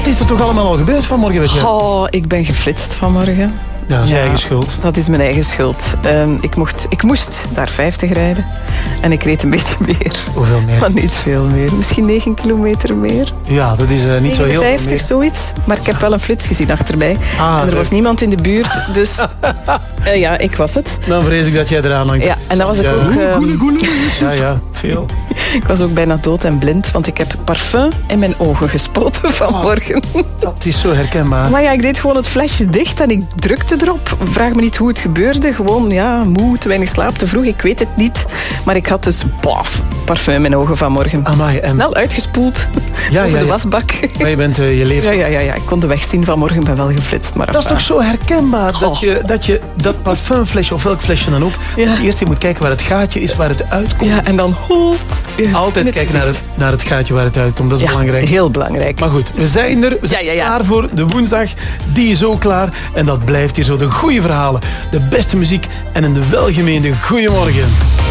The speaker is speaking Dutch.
is er toch allemaal al gebeurd vanmorgen? Weet je? Oh, ik ben geflitst vanmorgen. Ja, dat is je eigen schuld. Dat is mijn eigen schuld. Ik moest daar 50 rijden. En ik reed een beetje meer. Hoeveel meer? Maar niet veel meer. Misschien 9 kilometer meer. Ja, dat is niet zo heel veel 50, meer. zoiets. Maar ik heb wel een flits gezien achter mij. En er was niemand in de buurt. Dus ja, ik was het. Dan vrees ik dat jij eraan hangt. Ja, en dan was ik ook... Ja, veel. Ik was ook bijna dood en blind. Want ik heb parfum in mijn ogen gespoten vanmorgen. Dat is zo herkenbaar. Maar ja, ik deed gewoon het flesje dicht en ik drukte erop. Vraag me niet hoe het gebeurde. Gewoon, ja, moe, te weinig slaap, te vroeg. Ik weet het niet. Maar ik had dus parfum in mijn ogen vanmorgen. Amai, en... Snel uitgespoeld over de wasbak. Maar je bent je leven... Ja. Ik kon de weg zien vanmorgen. Ik ben wel geflitst. Maar dat is toch zo herkenbaar? Dat je dat parfumflesje, of welk flesje dan ook... dat je eerst moet kijken waar het gaatje is, waar het uitkomt. Ja, en dan... Altijd kijken naar het gaatje waar het uitkomt. Dat is belangrijk. Dat is heel belangrijk. Maar goed, we zijn er. We zijn klaar voor de woensdag. Die is ook klaar. En dat blijft hier zo. De goede verhalen, de beste muziek en een welgemeende goeiemorgen.